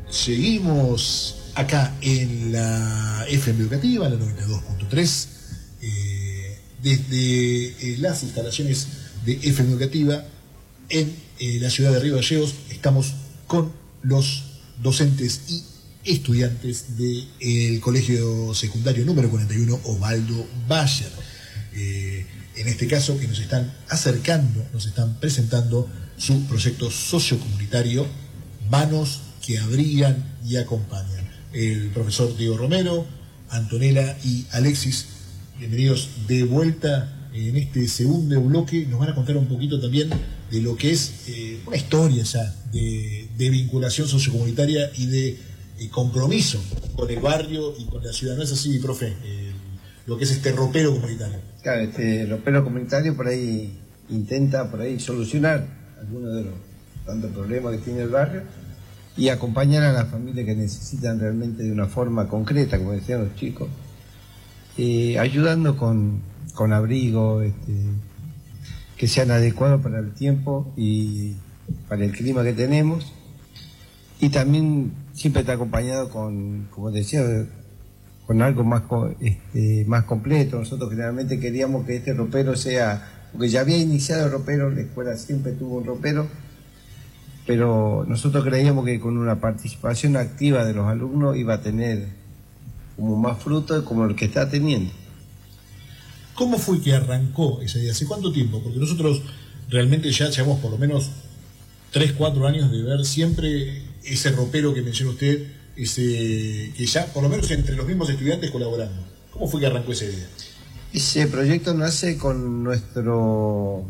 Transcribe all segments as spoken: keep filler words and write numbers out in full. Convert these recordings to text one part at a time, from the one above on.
Seguimos acá en la F M Educativa, la noventa y dos punto tres, eh, desde eh, las instalaciones de F M Educativa en eh, la ciudad de Río Gallegos. Estamos con los docentes y estudiantes del colegio secundario número cuarenta y uno Osvaldo Bayer. Eh, en este caso, que nos están acercando, nos están presentando su proyecto sociocomunitario, Manos que abrigan y acompañan. El profesor Diego Romero, Antonella y Alexis, bienvenidos de vuelta en este segundo bloque. Nos van a contar un poquito también de lo que es eh, una historia ya de, de vinculación sociocomunitaria y de eh, compromiso con el barrio y con la ciudad. ¿No es así, profe? Eh, lo que es este ropero comunitario. Claro, este ropero comunitario por ahí intenta por ahí solucionar algunos de los tantos problemas que tiene el barrio y acompañar a las familias que necesitan realmente de una forma concreta, como decían los chicos, eh, ayudando con, con abrigo, este, que sean adecuados para el tiempo y para el clima que tenemos, y también siempre está acompañado con, como decía, con algo más, este, más completo. Nosotros generalmente queríamos que este ropero sea, porque ya había iniciado el ropero, la escuela siempre tuvo un ropero, pero nosotros creíamos que con una participación activa de los alumnos iba a tener como más fruto como el que está teniendo. ¿Cómo fue que arrancó esa idea? ¿Hace cuánto tiempo? Porque nosotros realmente ya llevamos por lo menos tres, cuatro años de ver siempre ese ropero que menciona usted, ese que ya por lo menos entre los mismos estudiantes colaborando. ¿Cómo fue que arrancó esa idea? Ese proyecto nace con nuestro...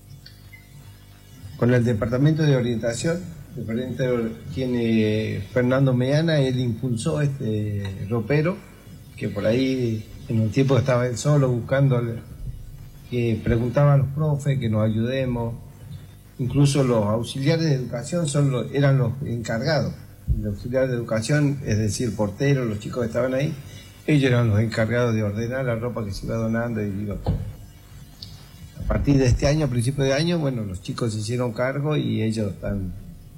con el Departamento de Orientación, el departamento tiene Fernando Meana. Él impulsó este ropero, que por ahí en un tiempo estaba él solo buscando, que preguntaba a los profes que nos ayudemos, incluso los auxiliares de educación son los, eran los encargados, los auxiliares de educación, es decir, porteros, los chicos que estaban ahí, ellos eran los encargados de ordenar la ropa que se iba donando y iba. A partir de este año, a principio de año, bueno, los chicos se hicieron cargo y ellos están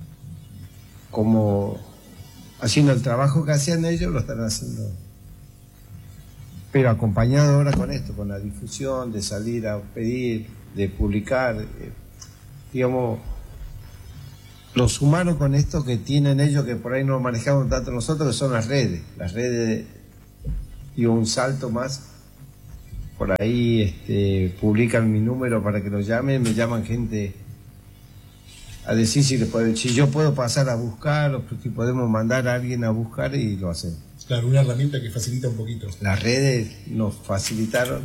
como haciendo el trabajo que hacían ellos, lo están haciendo. Pero acompañado ahora con esto, con la difusión, de salir a pedir, de publicar, eh, digamos, lo sumaron con esto que tienen ellos, que por ahí no manejamos tanto nosotros, que son las redes. Las redes dio un salto más. Por ahí este, publican mi número para que lo llamen, me llaman gente a decir si, le puede, si yo puedo pasar a buscar o si podemos mandar a alguien a buscar, y lo hacemos. Claro, una herramienta que facilita un poquito. Las redes nos facilitaron,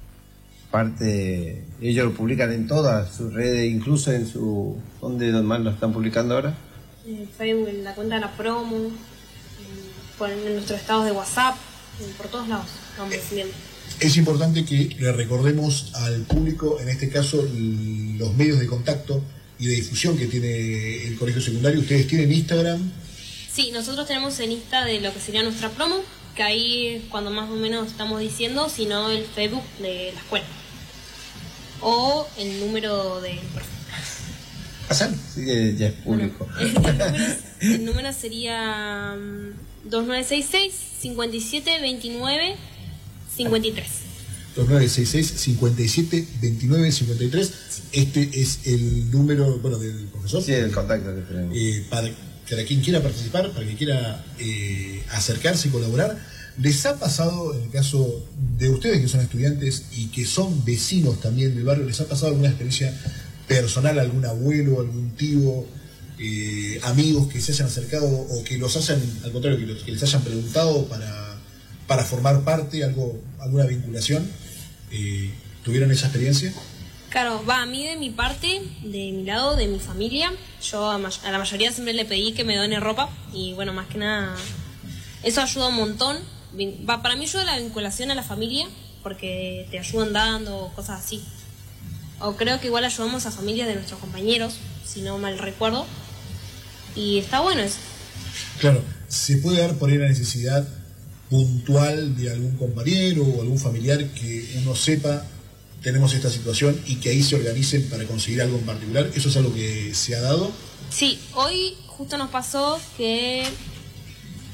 parte, ellos lo publican en todas sus redes, incluso en su, ¿dónde más lo están publicando ahora? En Facebook, en la cuenta de la promo, en, por, en nuestros estados de WhatsApp, en, por todos lados estamos recibiendo. Es importante que le recordemos al público, en este caso, los medios de contacto y de difusión que tiene el colegio secundario. ¿Ustedes tienen Instagram? Sí, nosotros tenemos el Insta de lo que sería nuestra promo, que ahí es cuando más o menos estamos diciendo, sino el Facebook de la escuela. O el número del profe. ¿Pasan? Sí, ya es público. Bueno, el, número, el número sería dos nueve seis seis, cinco siete dos nueve, cincuenta y tres. dos nueve seis seis, cinco siete dos nueve, cincuenta y tres. Este es el número, bueno, del profesor. Sí, el contacto que tenemos. Eh, para, para quien quiera participar, para quien quiera eh, acercarse y colaborar. ¿Les ha pasado, en el caso de ustedes que son estudiantes y que son vecinos también del barrio, les ha pasado alguna experiencia personal, algún abuelo, algún tío, eh, amigos que se hayan acercado o que los hayan, al contrario, que, los, que les hayan preguntado para... para formar parte, algo, alguna vinculación? Eh, ¿Tuvieron esa experiencia? Claro, va, a mí de mi parte, de mi lado, de mi familia, yo a, a la mayoría siempre le pedí que me done ropa y bueno, más que nada, eso ayuda un montón. Va, para mí ayuda la vinculación a la familia, porque te ayudan dando, cosas así. O creo que igual ayudamos a familias de nuestros compañeros, si no mal recuerdo, y está bueno eso. Claro, se puede dar por ahí la necesidad puntual de algún compañero o algún familiar que uno sepa tenemos esta situación y que ahí se organicen para conseguir algo en particular. ¿Eso es algo que se ha dado? Sí, hoy justo nos pasó que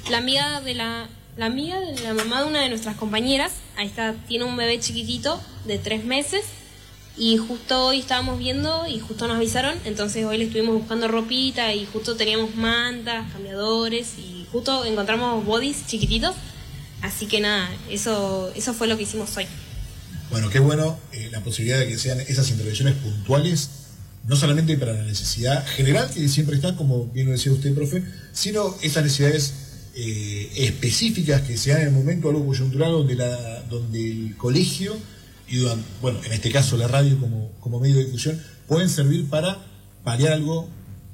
la amiga de la, la amiga de la mamá de una de nuestras compañeras, ahí está, tiene un bebé chiquitito de tres meses, y justo hoy estábamos viendo y justo nos avisaron, entonces hoy le estuvimos buscando ropita y justo teníamos mantas, cambiadores y justo encontramos bodys chiquititos, así que nada, eso, eso fue lo que hicimos hoy. Bueno, qué bueno eh, la posibilidad de que sean esas intervenciones puntuales, no solamente para la necesidad general que siempre está, como bien lo decía usted, profe, sino esas necesidades eh, específicas que se dan en el momento, algo coyuntural, donde, la, donde el colegio y, bueno, en este caso la radio como, como medio de difusión, pueden servir para paliar algo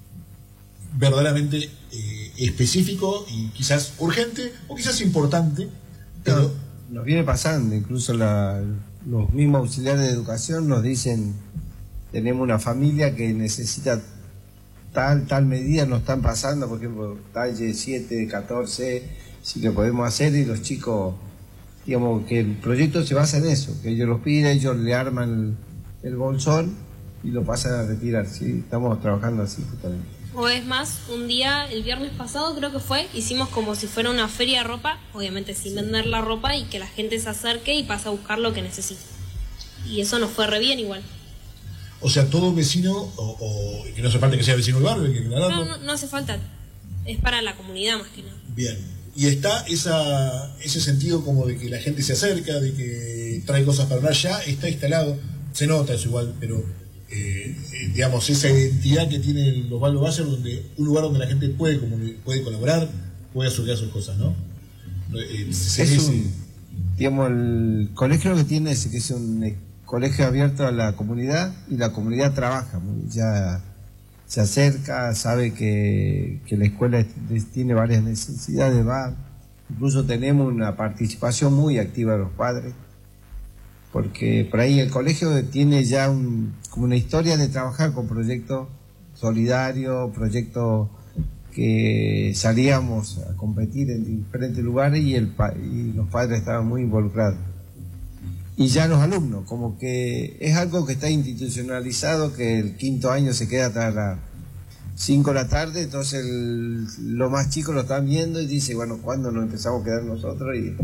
verdaderamente eh, específico y quizás urgente o quizás importante. Pero no, nos viene pasando, incluso la, los mismos auxiliares de educación nos dicen, tenemos una familia que necesita tal, tal medida, nos están pasando, por ejemplo, talle siete, catorce, si lo podemos hacer, y los chicos... Digamos que el proyecto se basa en eso, que ellos lo piden, ellos le arman el, el bolsón y lo pasan a retirar, ¿sí? Estamos trabajando así justamente. O es más, un día, el viernes pasado creo que fue, hicimos como si fuera una feria de ropa, obviamente sin vender la ropa, y que la gente se acerque y pase a buscar lo que necesita. Y eso nos fue re bien igual. O sea, todo vecino, o, o que no hace falta que sea vecino del barrio, hay que aclararlo. No, no, no hace falta, es para la comunidad más que nada. Bien. Y está esa, ese sentido como de que la gente se acerca, de que trae cosas para hablar, ya está instalado, se nota eso igual, pero eh, eh, digamos, esa identidad que tienen los Osvaldo Bayer, donde un lugar donde la gente puede, puede colaborar, puede asociar sus cosas, ¿no? Eh, se es un, digamos, el colegio lo que tiene es que es un eh, colegio abierto a la comunidad, y la comunidad trabaja, ya se acerca, sabe que, que la escuela tiene varias necesidades, va, incluso tenemos una participación muy activa de los padres, porque por ahí el colegio tiene ya un, como una historia de trabajar con proyectos solidarios, proyectos que salíamos a competir en diferentes lugares y, el, y los padres estaban muy involucrados. Y ya los alumnos, como que es algo que está institucionalizado, que el quinto año se queda hasta las cinco de la tarde, entonces el, los más chicos lo están viendo y dice, bueno, ¿cuándo nos empezamos a quedar nosotros? Y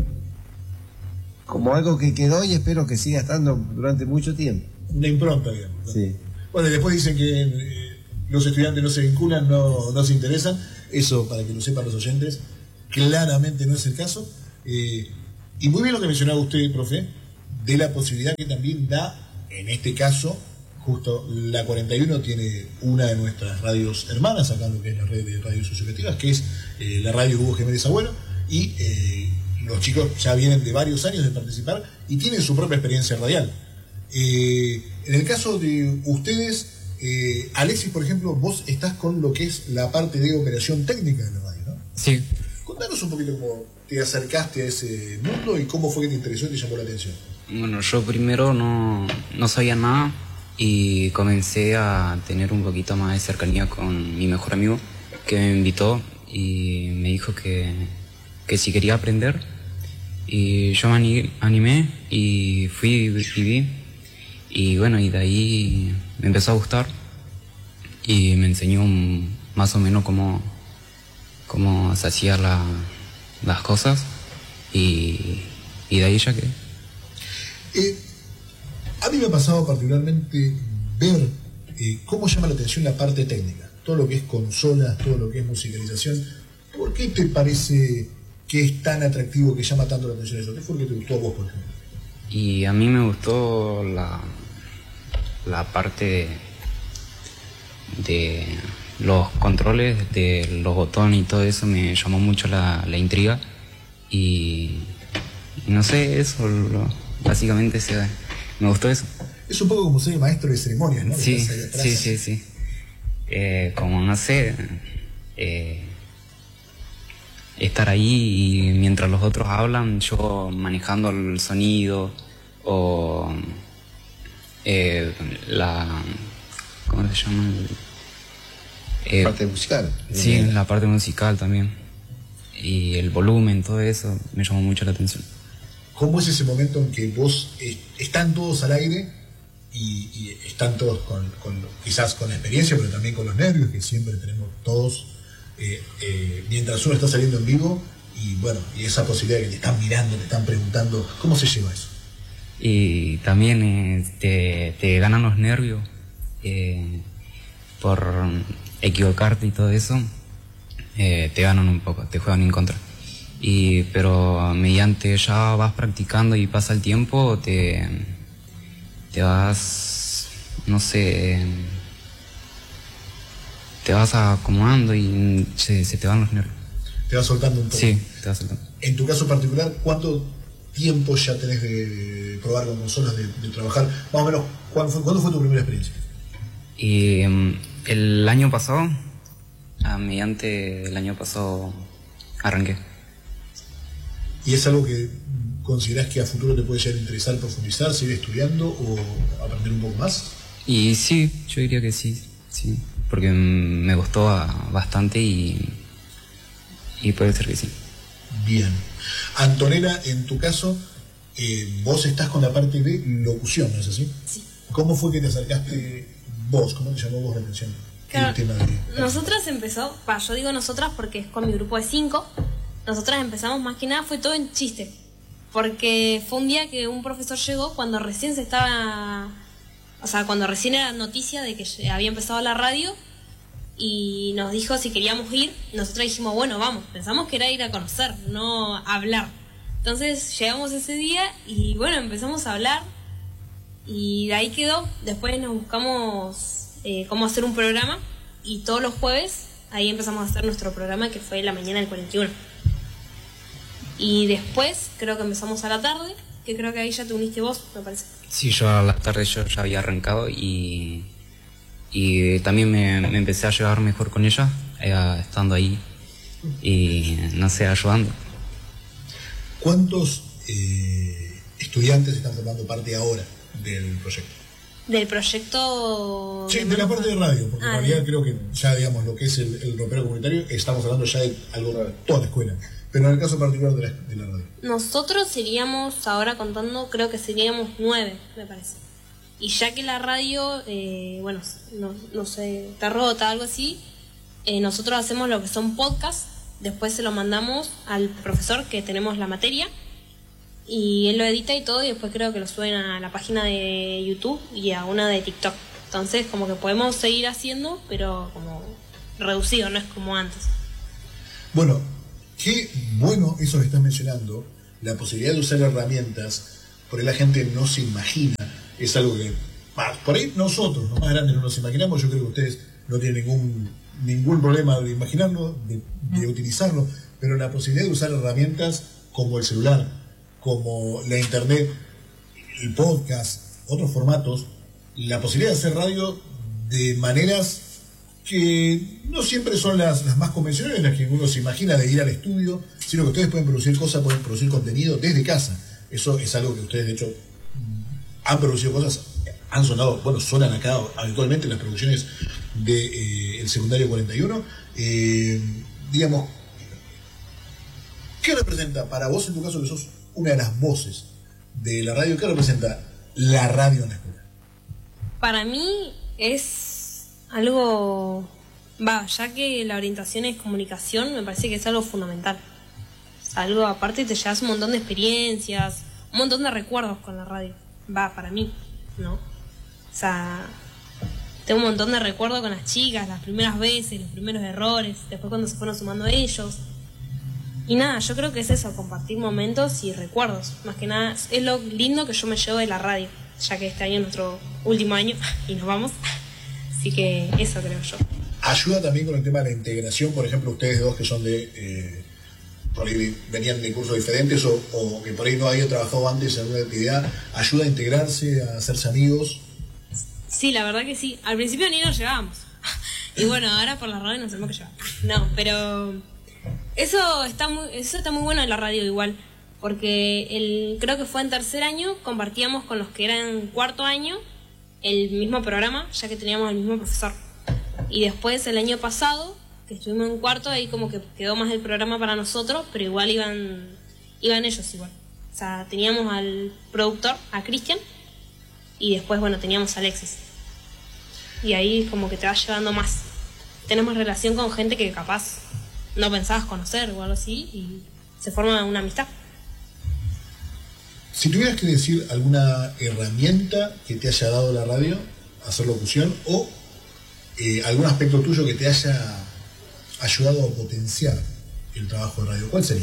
como algo que quedó y espero que siga estando durante mucho tiempo. Una impronta, digamos, ¿no? Sí. Bueno, y después dicen que eh, los estudiantes no se vinculan, no, no se interesan, eso para que lo sepan los oyentes, claramente no es el caso. Eh, y muy bien lo que mencionaba usted, profe, de la posibilidad que también da, en este caso, justo la cuarenta y uno tiene una de nuestras radios hermanas, acá en lo que es la red de radios socioeducativas, que es eh, la radio Hugo Jiménez Agüero, y eh, los chicos ya vienen de varios años de participar y tienen su propia experiencia radial. Eh, en el caso de ustedes, eh, Alexis, por ejemplo, vos estás con lo que es la parte de operación técnica de la radio, ¿no? Sí. Contanos un poquito cómo te acercaste a ese mundo y cómo fue que te interesó y te llamó la atención. Bueno, yo primero no, no sabía nada y comencé a tener un poquito más de cercanía con mi mejor amigo, que me invitó y me dijo que, que si quería aprender. Y yo me animé y fui y vi. Y bueno, y de ahí me empezó a gustar y me enseñó un, más o menos cómo, cómo se hacían la, las cosas y, y de ahí ya quedé. Eh, a mí me ha pasado particularmente ver eh, cómo llama la atención la parte técnica, todo lo que es consolas, todo lo que es musicalización. ¿Por qué te parece que es tan atractivo, que llama tanto la atención eso? ¿Qué fue lo que te gustó a vos, por ejemplo? Y a mí me gustó la, la parte de, de los controles, de los botones y todo eso, me llamó mucho la, la intriga. Y, y no sé, eso, lo, básicamente se, me gustó eso. Es un poco como ser maestro de ceremonias, ¿no? Sí, sí, sí, sí. Eh, como, no sé, eh, estar ahí y mientras los otros hablan, yo manejando el sonido o eh, la... ¿Cómo se llama? Eh, parte musical. Sí, eh. la parte musical también. Y el volumen, todo eso, me llamó mucho la atención. ¿Cómo es ese momento en que vos eh, están todos al aire y, y están todos con, con, quizás con la experiencia, pero también con los nervios que siempre tenemos todos, eh, eh, mientras uno está saliendo en vivo, y bueno, y esa posibilidad de que te están mirando, te están preguntando, ¿cómo se lleva eso? Y también eh, te, te ganan los nervios eh, por equivocarte y todo eso, eh, te ganan un poco, te juegan en contra. Y, pero mediante ya vas practicando y pasa el tiempo, te, te vas, no sé, te vas acomodando y se, se te van los nervios. Te vas soltando un poco. Sí, te vas soltando. En tu caso particular, ¿cuánto tiempo ya tenés de, de probar con consolas, de, de trabajar? Más o menos, ¿cuándo fue, ¿cuándo fue tu primera experiencia? Y um, el año pasado, a mediante el año pasado, arranqué. ¿Y es algo que considerás que a futuro te puede llegar a interesar profundizar, seguir estudiando o aprender un poco más? Y sí, yo diría que sí, sí, porque me gustó bastante y, y puede ser que sí. Bien. Antonella, en tu caso, eh, vos estás con la parte de locución, ¿no es así? Sí. ¿Cómo fue que te acercaste vos? ¿Cómo te llamó vos la atención? Claro, el tema de... nosotras empezó, pa, yo digo nosotras porque es con mi grupo de cinco, nosotras empezamos más que nada, fue todo en chiste, porque fue un día que un profesor llegó cuando recién se estaba, o sea, cuando recién era noticia de que había empezado la radio y nos dijo si queríamos ir, nosotros dijimos, bueno, vamos, pensamos que era ir a conocer, no a hablar. Entonces llegamos ese día y bueno, empezamos a hablar y de ahí quedó, después nos buscamos eh, cómo hacer un programa y todos los jueves ahí empezamos a hacer nuestro programa que fue la mañana del cuarenta y uno. Y después creo que empezamos a la tarde, que creo que ahí ya te uniste vos, me parece. Sí, yo a la tarde yo ya había arrancado y, y también me, me empecé a llevar mejor con ella, eh, estando ahí y, no sé, ayudando. ¿Cuántos eh, estudiantes están formando parte ahora del proyecto? Del proyecto... Sí, de la parte de radio, porque ah, en realidad creo que ya, digamos, lo que es el, el ropero comunitario, estamos hablando ya de algo de toda la escuela. Pero en el caso particular de la, de la radio. Nosotros seríamos, ahora contando, creo que seríamos nueve, me parece. Y ya que la radio, eh, bueno, no, no sé, está rota, algo así, eh, nosotros hacemos lo que son podcasts, después se lo mandamos al profesor que tenemos la materia, y él lo edita y todo, y después creo que lo suben a la página de YouTube y a una de TikTok. Entonces, como que podemos seguir haciendo, pero como reducido, no es como antes. Bueno, qué bueno eso que estás mencionando, la posibilidad de usar herramientas, por ahí la gente no se imagina, es algo que, por ahí nosotros, los más grandes, no nos imaginamos, yo creo que ustedes no tienen ningún, ningún problema de imaginarlo, de, de utilizarlo, pero la posibilidad de usar herramientas como el celular, como la internet, el podcast, otros formatos, la posibilidad de hacer radio de maneras que no siempre son las, las más convencionales, las que uno se imagina de ir al estudio, sino que ustedes pueden producir cosas, pueden producir contenido desde casa. Eso es algo que ustedes, de hecho, han producido cosas, han sonado, bueno, suenan acá habitualmente las producciones de eh, el secundario cuarenta y uno. Eh, digamos, ¿qué representa para vos, en tu caso, que sos una de las voces de la radio, qué representa la radio en la escuela? Para mí es algo, va, ya que la orientación es comunicación, me parece que es algo fundamental. O sea, algo aparte te llevas un montón de experiencias, un montón de recuerdos con la radio. Va, para mí, ¿no? O sea, tengo un montón de recuerdos con las chicas, las primeras veces, los primeros errores, después cuando se fueron sumando ellos. Y nada, yo creo que es eso, compartir momentos y recuerdos. Más que nada, es lo lindo que yo me llevo de la radio, ya que este año es nuestro último año y nos vamos. Así que eso creo yo. Ayuda también con el tema de la integración, por ejemplo, ustedes dos que son de, eh, por ahí venían de cursos diferentes o, o que por ahí no habían trabajado antes en alguna actividad, ¿ayuda a integrarse, a hacerse amigos? Sí, la verdad que sí. Al principio ni nos llevábamos. Y bueno, ahora por la radio nos tenemos que llevar. No, pero eso está muy, eso está muy bueno en la radio igual. Porque el, creo que fue en tercer año, compartíamos con los que eran cuarto año el mismo programa, ya que teníamos el mismo profesor. Y después el año pasado, que estuvimos en cuarto, ahí como que quedó más el programa para nosotros, pero igual iban iban ellos igual. O sea, teníamos al productor, a Cristian, y después, bueno, teníamos a Alexis. Y ahí como que te vas llevando más. Tenemos relación con gente que capaz no pensabas conocer o algo así, y se forma una amistad. Si tuvieras que decir alguna herramienta que te haya dado la radio, hacer locución, o eh, algún aspecto tuyo que te haya ayudado a potenciar el trabajo de radio, ¿cuál sería?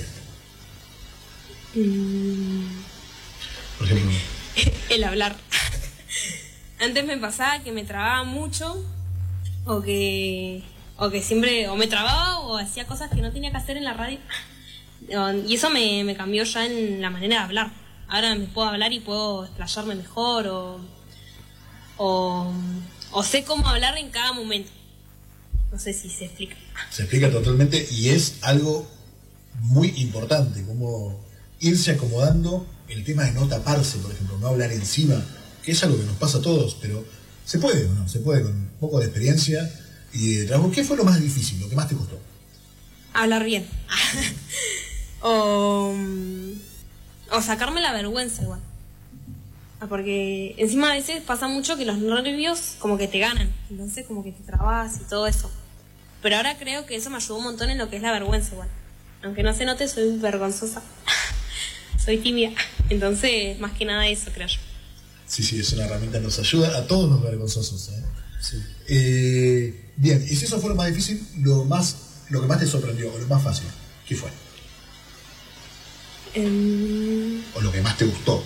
Mm. Por ejemplo, El hablar. Antes me pasaba que me trababa mucho, o que, o que siempre, o me trababa o hacía cosas que no tenía que hacer en la radio. Y eso me, me cambió ya en la manera de hablar. Ahora me puedo hablar y puedo explayarme mejor, o, o, o sé cómo hablar en cada momento. No sé si se explica. Se explica totalmente, y es algo muy importante, como irse acomodando el tema de no taparse, por ejemplo, no hablar encima, que es algo que nos pasa a todos, pero se puede, ¿o no? Se puede con un poco de experiencia y de trabajo. ¿Qué fue lo más difícil, lo que más te costó? Hablar bien. o, o sacarme la vergüenza igual. Porque encima a veces pasa mucho que los nervios como que te ganan, entonces como que te trabas y todo eso. Pero ahora creo que eso me ayudó un montón en lo que es la vergüenza igual. Aunque no se note, soy vergonzosa. Soy tímida. Entonces, más que nada eso, creo yo. Sí, sí, es una herramienta que nos ayuda a todos los vergonzosos, ¿eh? Sí. Eh, bien, y si eso fue lo más difícil, lo más, lo que más te sorprendió, o lo más fácil, ¿qué fue? Um... O lo que más te gustó.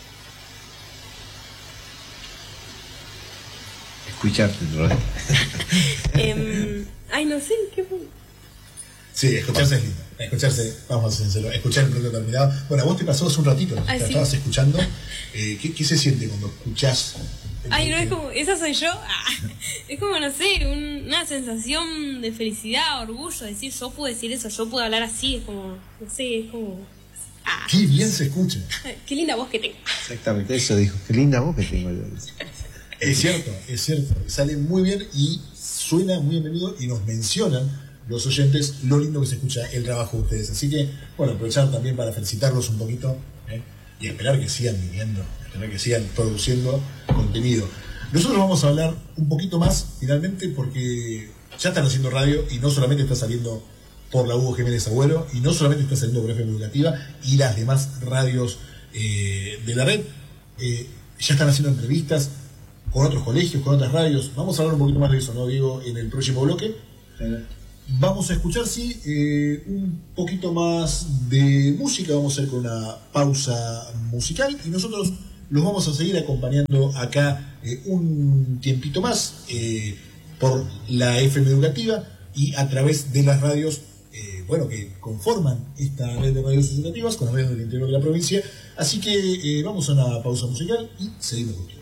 Escucharte, ¿no? um... Ay, no sé, ¿qué fue? Sí, escucharse es lindo. Escucharse, vamos a ser sinceros, escuchar el producto terminado. Bueno, a vos te pasó hace un ratito, ¿no? Ah, Te ¿sí? estabas escuchando. Eh, ¿qué, ¿Qué se siente cuando escuchás? Ay, no, es como, esa soy yo. Ah, es como, no sé, un- una sensación de felicidad, orgullo, decir, yo pude decir eso, yo pude hablar así, es como, no sé, es como... Ah, Qué bien se escucha. qué linda voz que tengo. Exactamente eso dijo. Qué linda voz que tengo yo. Es cierto, es cierto. Sale muy bien y suena muy bienvenido, y nos mencionan los oyentes lo lindo que se escucha el trabajo de ustedes. Así que, bueno, aprovechar también para felicitarlos un poquito, ¿eh? Y esperar que sigan viniendo, esperar que sigan produciendo contenido. Nosotros vamos a hablar un poquito más finalmente, porque ya están haciendo radio y no solamente está saliendo por la Hugo Jiménez Agüero, y no solamente está saliendo por F M Educativa y las demás radios eh, de la red. Eh, ya están haciendo entrevistas con otros colegios, con otras radios. Vamos a hablar un poquito más de eso, ¿no, Diego? En el próximo bloque. Vamos a escuchar, sí, eh, un poquito más de música. Vamos a ir con una pausa musical y nosotros los vamos a seguir acompañando acá eh, un tiempito más eh, por la F M Educativa y a través de las radios eh, bueno, que conforman esta red de radios educativas con las radios del interior de la provincia. Así que eh, vamos a una pausa musical y seguimos contigo.